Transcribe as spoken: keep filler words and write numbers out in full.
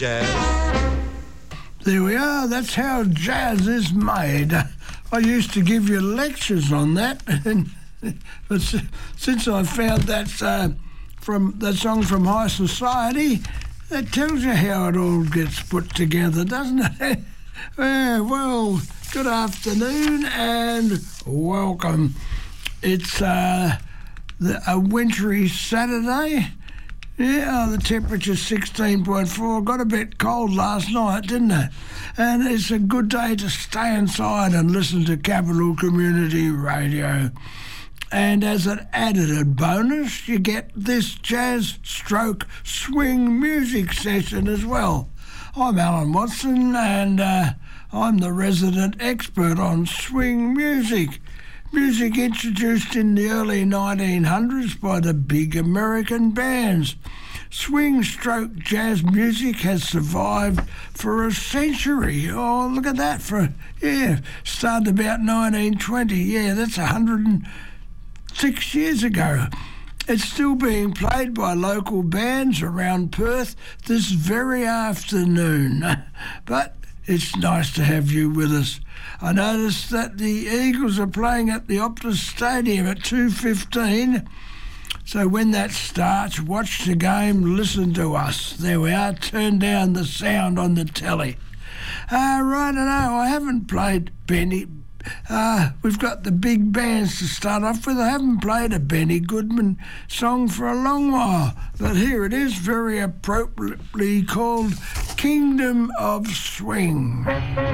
Jazz. There we are. That's how jazz is made. I used to give you lectures on that, but since I found that uh, from that song from High Society, that tells you how it all gets put together, doesn't it? uh, well, good afternoon and welcome. It's uh, the, a wintry Saturday. Yeah, the temperature's sixteen point four. Got a bit cold last night, didn't it? And it's a good day to stay inside and listen to Capital Community Radio. And as an added bonus, you get this jazz stroke swing music session as well. I'm Alan Watson, and uh, I'm the resident expert on swing music. Music introduced in the early nineteen hundreds by the big American bands. Swing stroke jazz music has survived for a century. Oh, look at that. For yeah, started about nineteen twenty. Yeah, that's one hundred six years ago. It's still being played by local bands around Perth this very afternoon. But it's nice to have you with us. I noticed that the Eagles are playing at the Optus Stadium at two fifteen. So when that starts, watch the game, listen to us. There we are, turn down the sound on the telly. Uh, right, I know, I haven't played Benny. Uh, we've got the big bands to start off with. I haven't played a Benny Goodman song for a long while, but here it is, very appropriately called Kingdom of Swing.